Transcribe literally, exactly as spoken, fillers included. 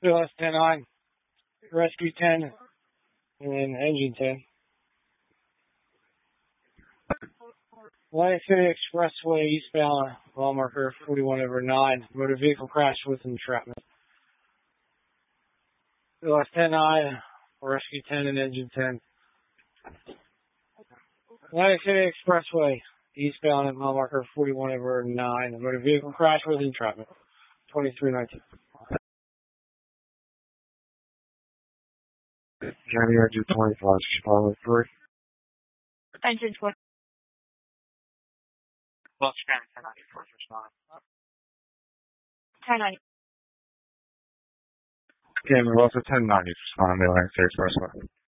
P L S ten nine, Rescue ten, and Engine ten. Atlantic City Expressway eastbound, mile marker forty-one over nine. Motor vehicle crash with entrapment. P L S ten nine, Rescue ten, and Engine ten. Atlantic City Expressway eastbound at mile marker forty-one over nine. Motor vehicle crash with entrapment. twenty-three nineteen. County Engine twenty-five, Chicago three. Engine twenty. Well, County ten ninety-four, respond. ten ninety. Cameron, also ten ninety, respond to the Atlantic City Expressway.